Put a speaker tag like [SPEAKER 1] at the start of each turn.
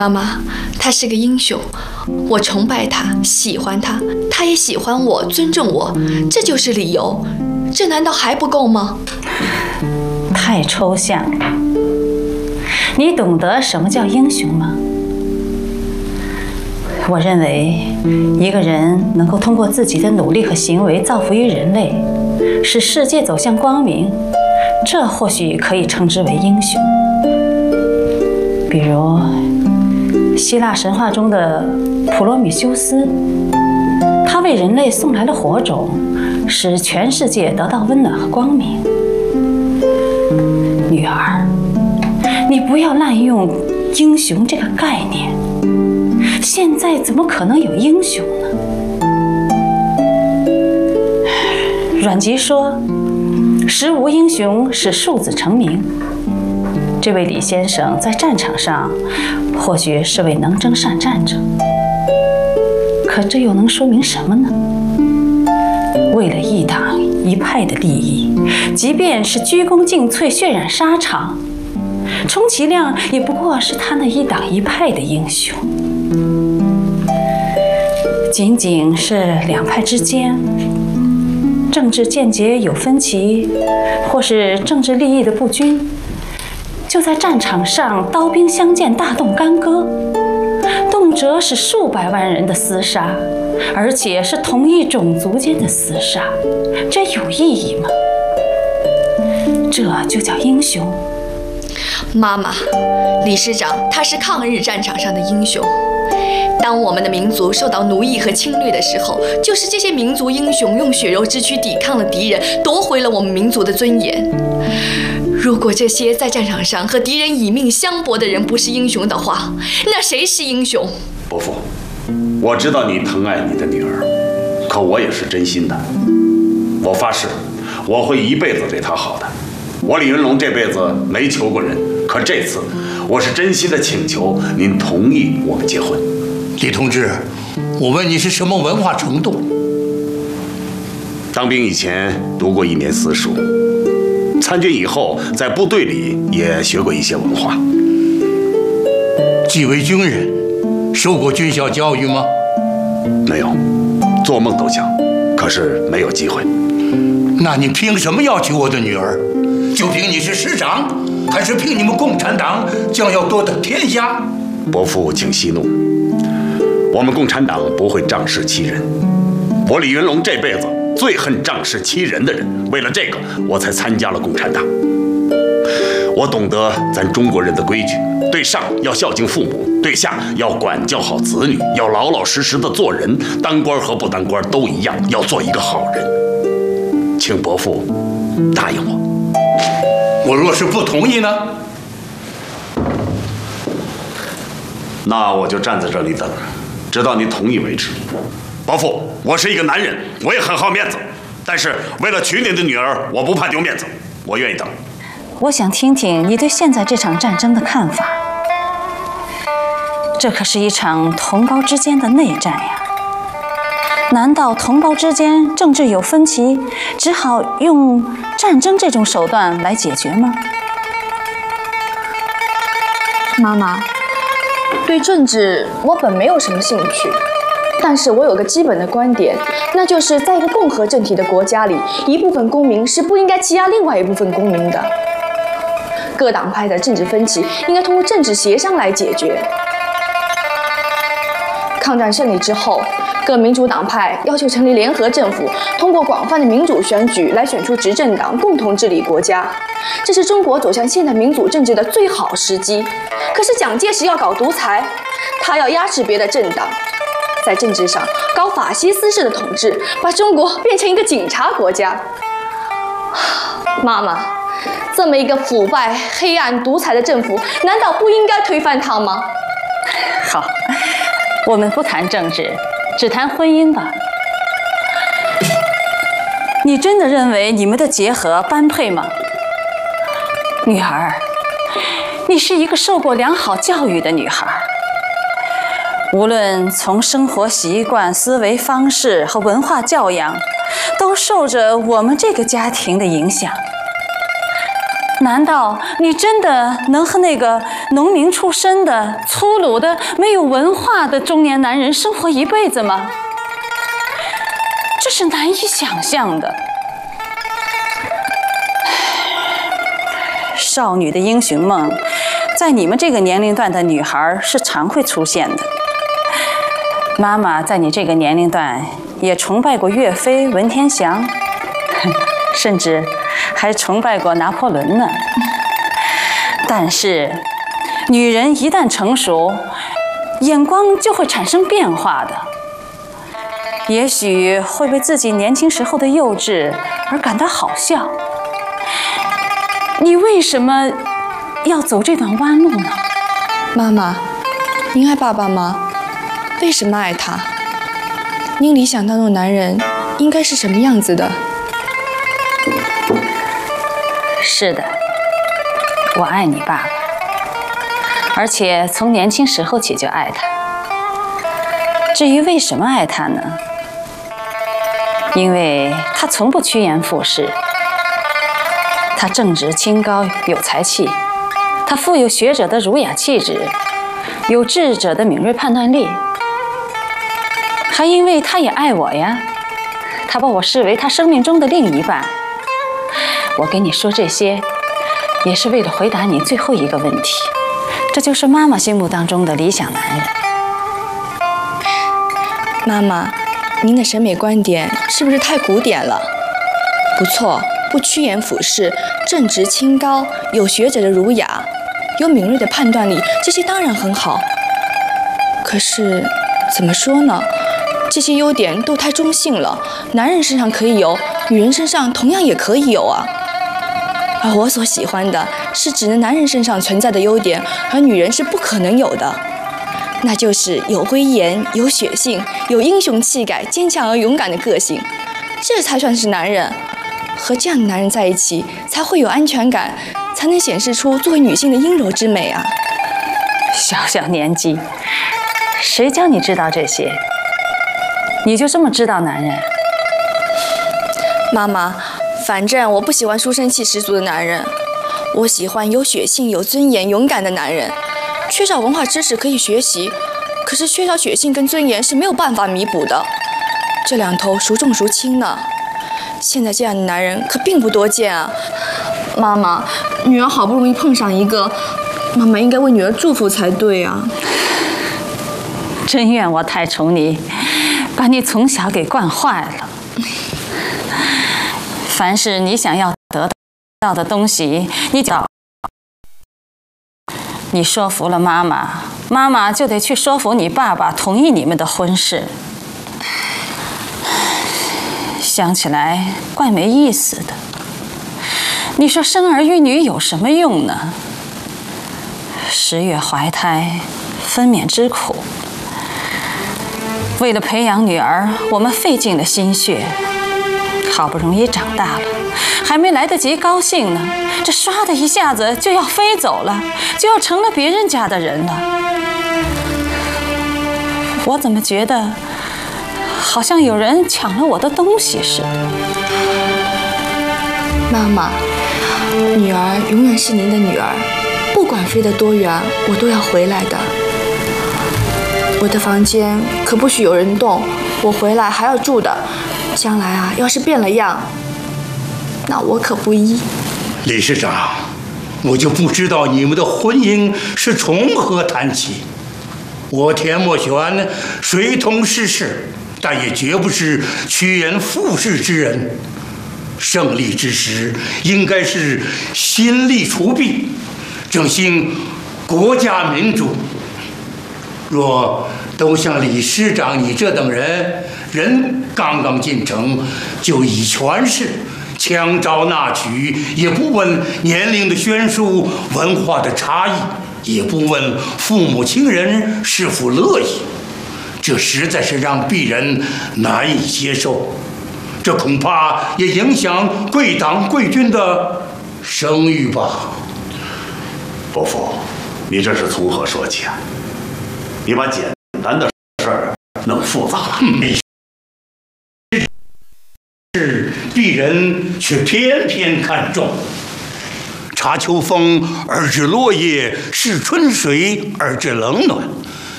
[SPEAKER 1] 妈妈，他是个英雄，我崇拜他，喜欢他，他也喜欢我，尊重我，这就是理由。这难道还不够吗？
[SPEAKER 2] 太抽象了。你懂得什么叫英雄吗？我认为，一个人能够通过自己的努力和行为造福于人类，使世界走向光明，这或许可以称之为英雄。比如，希腊神话中的普罗米修斯，他为人类送来了火种，使全世界得到温暖和光明。女儿，你不要滥用英雄这个概念。现在怎么可能有英雄呢？阮籍说：“时无英雄，使庶子成名。”这位李先生在战场上或许是位能征善战者，可这又能说明什么呢？为了一党一派的利益，即便是鞠躬尽瘁、血染沙场，充其量也不过是他那一党一派的英雄。仅仅是两派之间政治见解有分歧，或是政治利益的不均，就在战场上刀兵相见，大动干戈，动辄是数百万人的厮杀，而且是同一种族间的厮杀，这有意义吗？这就叫英雄？
[SPEAKER 1] 妈妈，李师长他是抗日战场上的英雄。当我们的民族受到奴役和侵略的时候，就是这些民族英雄用血肉之躯抵抗了敌人，夺回了我们民族的尊严。如果这些在战场上和敌人以命相搏的人不是英雄的话，那谁是英雄？
[SPEAKER 3] 伯父，我知道你疼爱你的女儿，可我也是真心的。我发誓，我会一辈子对她好的。我李云龙这辈子没求过人，可这次我是真心的请求您同意我们结婚。
[SPEAKER 4] 李同志，我问你是什么文化程度？
[SPEAKER 3] 当兵以前读过1年私塾，参军以后在部队里也学过一些文化。
[SPEAKER 4] 既为军人，受过军校教育吗？
[SPEAKER 3] 没有，做梦都想，可是没有机会。
[SPEAKER 4] 那你凭什么要娶我的女儿？就凭你是师长，还是凭你们共产党将要夺得天下？
[SPEAKER 3] 伯父，请息怒。我们共产党不会仗势欺人。我李云龙这辈子最恨仗势欺人的人，为了这个，我才参加了共产党。我懂得咱中国人的规矩，对上要孝敬父母，对下要管教好子女，要老老实实的做人，当官和不当官都一样，要做一个好人。请伯父答应我。
[SPEAKER 4] 我若是不同意呢？
[SPEAKER 3] 那我就站在这里等，直到您同意为止。伯父，我是一个男人，我也很好面子，但是为了娶您的女儿，我不怕丢面子，我愿意等。
[SPEAKER 2] 我想听听你对现在这场战争的看法。这可是一场同胞之间的内战呀！难道同胞之间政治有分歧，只好用战争这种手段来解决吗？
[SPEAKER 5] 妈妈，对政治我本没有什么兴趣，但是我有个基本的观点，那就是在一个共和政体的国家里，一部分公民是不应该欺压另外一部分公民的。各党派的政治分歧应该通过政治协商来解决。抗战胜利之后，各民主党派要求成立联合政府，通过广泛的民主选举来选出执政党，共同治理国家。这是中国走向现代民主政治的最好时机。可是蒋介石要搞独裁，他要压制别的政党，在政治上搞法西斯式的统治，把中国变成一个警察国家。妈妈，这么一个腐败、黑暗、独裁的政府，难道不应该推翻它吗？
[SPEAKER 2] 好，我们不谈政治，只谈婚姻吧。你真的认为你们的结合般配吗？女儿，你是一个受过良好教育的女孩，无论从生活习惯、思维方式和文化教养，都受着我们这个家庭的影响。 难道你真的能和那个农民出身的、粗鲁的、没有文化的中年男人生活一辈子吗？这是难以想象的。少女的英雄梦，在你们这个年龄段的女孩是常会出现的。妈妈在你这个年龄段也崇拜过岳飞、文天祥，甚至还崇拜过拿破仑呢。但是，女人一旦成熟，眼光就会产生变化的。也许会为自己年轻时候的幼稚而感到好笑。你为什么要走这段弯路呢？
[SPEAKER 5] 妈妈，您爱爸爸吗？为什么爱他？您理想当中的男人应该是什么样子的？
[SPEAKER 2] 是的，我爱你爸爸，而且从年轻时候起就爱他。至于为什么爱他呢？因为他从不趋炎附势，他正直清高，有才气，他富有学者的儒雅气质，有智者的敏锐判断力，还因为他也爱我呀，他把我视为他生命中的另一半。我跟你说这些，也是为了回答你最后一个问题，这就是妈妈心目当中的理想男人。
[SPEAKER 5] 妈妈，您的审美观点是不是太古典了？不错，不趋炎附势，正直清高，有学者的儒雅，有敏锐的判断力，这些当然很好。可是，怎么说呢？这些优点都太中性了，男人身上可以有，女人身上同样也可以有啊。而我所喜欢的是只能男人身上存在的优点，而女人是不可能有的。那就是有威严、有血性、有英雄气概、坚强而勇敢的个性，这才算是男人。和这样的男人在一起，才会有安全感，才能显示出作为女性的阴柔之美啊！
[SPEAKER 2] 小小年纪，谁教你知道这些？你就这么知道男人？
[SPEAKER 5] 妈妈，反正我不喜欢书生气十足的男人，我喜欢有血性、有尊严、勇敢的男人。缺少文化知识可以学习，可是缺少血性跟尊严是没有办法弥补的。这两头孰重孰轻呢？现在这样的男人可并不多见啊！妈妈，女儿好不容易碰上一个，妈妈应该为女儿祝福才对啊！
[SPEAKER 2] 真怨我太宠你，把你从小给惯坏了。凡是你想要得到的东西，你说服了妈妈，妈妈就得去说服你爸爸同意你们的婚事。想起来怪没意思的。你说生儿育女有什么用呢？10月怀胎，分娩之苦。为了培养女儿，我们费尽了心血，好不容易长大了，还没来得及高兴呢，这唰的一下子就要飞走了，就要成了别人家的人了。我怎么觉得好像有人抢了我的东西似的？
[SPEAKER 5] 妈妈，女儿永远是您的女儿，不管飞得多远，我都要回来的。我的房间可不许有人动，我回来还要住的。将来啊，要是变了样，那我可不依。
[SPEAKER 4] 理事长，我就不知道你们的婚姻是从何谈起。我田墨玄随同世事，但也绝不是趋炎附势之人。胜利之时，应该是新力除弊，振兴国家民主。若都像理事长你这等人刚刚进城就以权势枪招纳取，也不问年龄的悬殊、文化的差异，也不问父母亲人是否乐意，这实在是让鄙人难以接受。这恐怕也影响贵党贵军的声誉吧。
[SPEAKER 3] 伯父，你这是从何说起啊？你把简单的事儿弄复杂了。是鄙人却偏偏看重。
[SPEAKER 4] 察秋风而知落叶，视春水而知冷暖。